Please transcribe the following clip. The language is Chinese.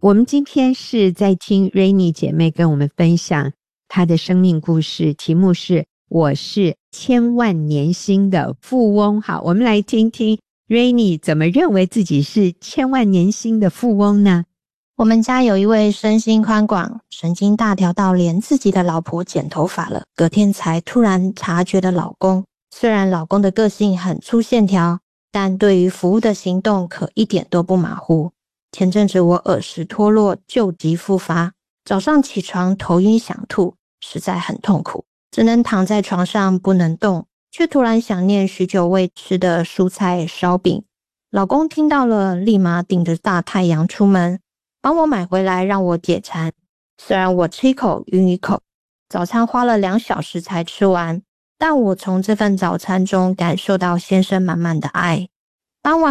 我们今天是在听 Rainy 姐妹跟我们分享她的生命故事，题目是我是千万年薪的富翁。好，我们来听听 Rainy 怎么认为自己是千万年薪的富翁呢？ 我们家有一位身心宽广、神经大条到连自己的老婆剪头发了，隔天才突然察觉的老公。虽然老公的个性很粗线条，但对于服务的行动可一点都不马虎。前阵子我耳石脱落，旧疾复发，早上起床头晕想吐，实在很痛苦，只能躺在床上不能动，却突然想念许久未吃的蔬菜烧饼。老公听到了，立马顶着大太阳出门，帮我买回来让我解馋。虽然我吃一口晕一口，早餐花了2小时才吃完，但我从这份早餐中感受到先生满满的爱。傍晚